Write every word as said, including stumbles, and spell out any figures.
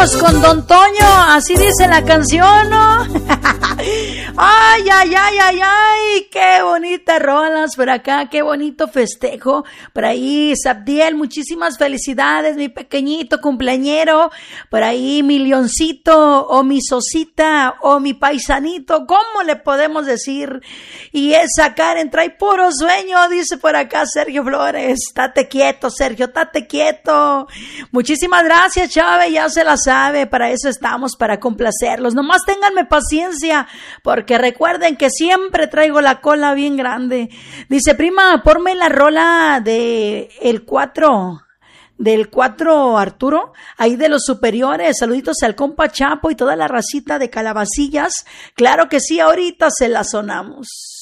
Vámonos con Don Toño, así dice la canción, ¿no? Ay, ay, ay, ay, ay, qué bonitas rolas por acá, qué bonito festejo. Por ahí, Sabdiel, muchísimas felicidades, mi pequeñito cumpleañero. Por ahí, mi leoncito, o mi sosita, o mi paisanito, ¿cómo le podemos decir? Y esa Karen trae puro sueño, dice por acá Sergio Flores. Tate quieto, Sergio, tate quieto. Muchísimas gracias, Chávez, ya se la sabe, para eso estamos, para complacerlos. Nomás ténganme paciencia, porque recuerden que siempre traigo la cola bien grande. Dice, prima, ponme la rola de el cuatro, del cuatro Arturo, ahí de los superiores. Saluditos al compa Chapo y toda la racita de Calabacillas. Claro que sí, ahorita se la sonamos.